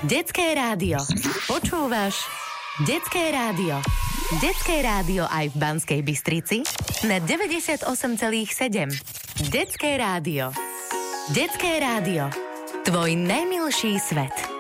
Detské rádio. Počúvaš Detské rádio. Detské rádio aj v Banskej Bystrici na 98,7. Detské rádio. Detské rádio. Tvoj najmilší svet.